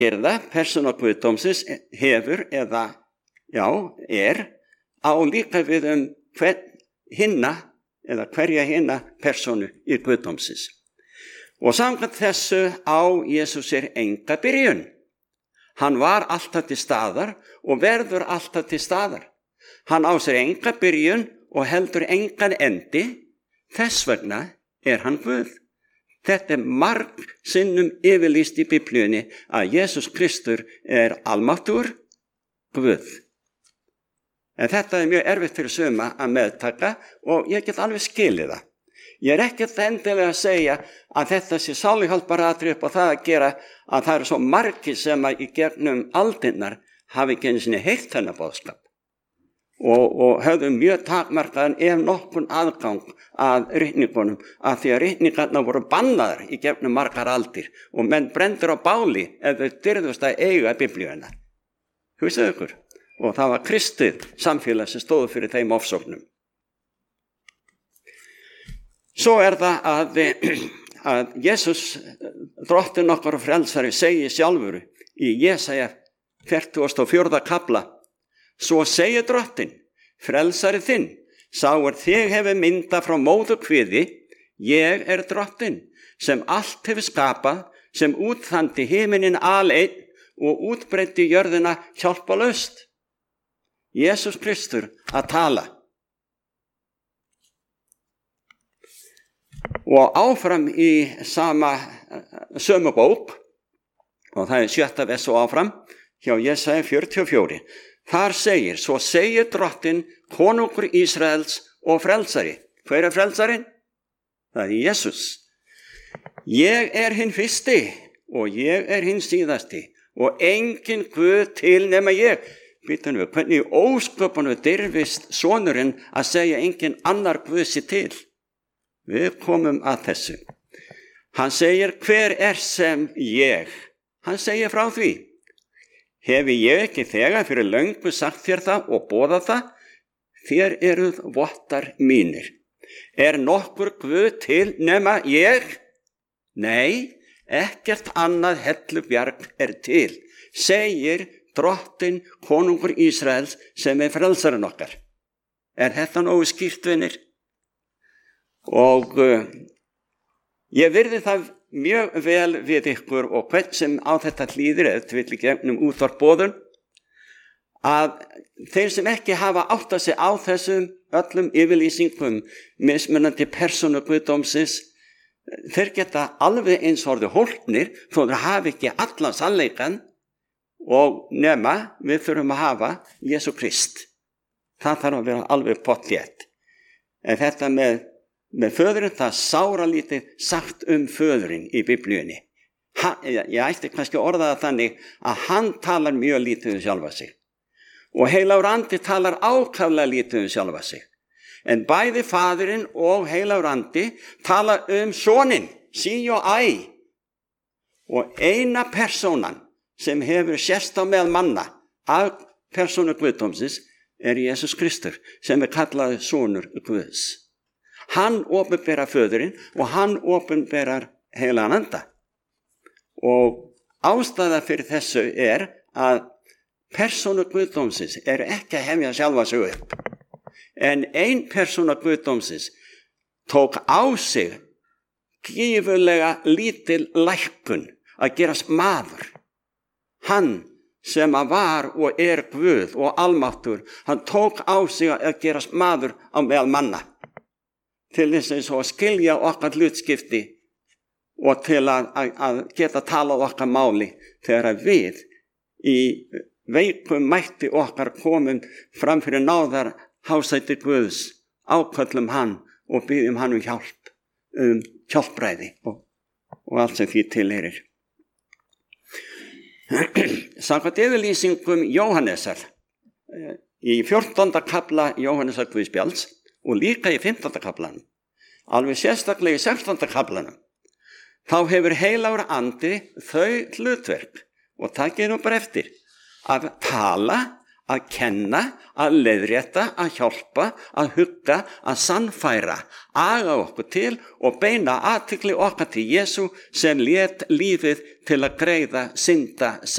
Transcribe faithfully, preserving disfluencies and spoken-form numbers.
Gerða persóna guðdómsins hefur eða, já, er á líka við um hver, hinna eða hverja hinna persónu í guðdómsins. Og samkvæmt þessu á Jesús er enga byrjun. Hann var alltaf til staðar og verður alltaf til staðar. Hann á sér enga byrjun og heldur engan endi, þess vegna er hann Guð. Þetta er marg sinnum yfirlýst í Biblíunni að Jesús Kristur er almáttugur Guð. En þetta er mjög erfitt fyrir suma að meðtaka og ég get alveg skilið það. Ég er ekkert endilega að segja að þetta sé sáluhjálparatriði upp á það að gera að það eru svo margir sem að í gegnum aldirnar hafi ekki einu sinni heyrt þennan boðskap og, og höfðu mjög takmarkaðan ef nokkun aðgang að ritningunum að því að ritningarna voru bannaðar í gegnum margar aldir og menn brendur á báli ef þau dyrðust að eiga Biblíuna. Hugsið ykkur. Og það var kristið samfélag sem stóðu fyrir þeim ofsóknum. Svo er það að, að Jesús, drottinn okkar og frelsari, segir sjálfur í Jesaja fertugasta og fjórða kafla: Svo segir drottinn, frelsari þinn, sá er þig hefur mynda frá móðurkviði, ég er drottinn, sem allt hefur skapað, sem útþandi himinin aleinn og útbreiddi jörðina hjálpalaust. Jesús Kristur að tala. Og áfram í sama sömu bók, og það er sjötta vers og áfram, hjá Jesaja fjörutíu og fjögur. Þar segir, svo segir drottinn, konungur Ísraels og frelsari. Hver er frelsarinn? Það er Jesús. Ég er hinn fyrsti og ég er hinn síðasti og engin Guð til nema ég. Býtum við, hvernig ósköpunum dirfist sonurinn að segja engin annar Guð sé til? Við komum að þessu. Hann segir, hver er sem ég? Hann segir frá því. Hefi ég ekki þegar fyrir löngu sagt þér það og boðað það? Þér eruð vottar mínir. Er nokkur Guð til nema ég? Nei, ekkert annað hellubjarg er til, segir drottinn konungur Ísraels sem er frelsarinn okkar. Er þetta nógu skýrt, vinir? Og uh, ég virði það mjög vel við ykkur og hvern sem á þetta hlýðir eða til vill gegnum útvarpboðun að þeir sem ekki hafa áttað sig á þessum öllum yfirlýsingum mismunandi persónu guðdómsins, þeir geta alveg eins orðið hólpnir þó þeir hafi ekki allan sannleikann og nema við þurfum að hafa Jesú Krist. Það þarf að vera alveg pottþétt. En þetta með, með föðurinn, það sára lítið sagt um föðurinn í Biblíunni. Ha, ég ætti kannski orðaða þannig að hann talar mjög lítið um sjálfa sig. Og heilagur andi talar ákaflega lítið um sjálfa sig. En bæði faðirinn og heilagur andi tala um soninn, sí og æ. Og eina persónan sem hefur sérst á meðal manna af persónu guðdómsins er Jesús Kristur sem er kallað sonur Guðs. Hann opinberar föðurinn og hann opinberar heilagan anda. Og ástæða fyrir þessu er að persónu guðdómsins er ekki að hefja sjálfa sig upp. En ein persóna guðdómsins tók á sig gífurlega lítil lækkun að gerast maður. Hann sem að var og er Guð og almáttur, hann tók á sig að gerast maður á meðal manna til þess að skilja okkar hlutskipti og til að, að, að geta talað okkar máli þegar við í veikum mætti okkar komum fram fyrir náðar hásæti Guðs, áköllum hann og byggjum hann um hjálp, um hjálpræði og, og allt sem því tilheyrir. Samkvæmt yfirlýsingum Jóhannesar í fjórtánda kafla Jóhannesar Guðspjalls og líka í fimmtánda kaflanum, alveg sérstaklega í sextánda kaflanum, þá hefur heilagur andi þau hlutverk og takið nú bara eftir að tala, að kenna, að leiðrétta, að hjálpa, að hugga, að sannfæra, aga okkur til og beina athygli okkar til Jesú sem lét lífið til að greiða synda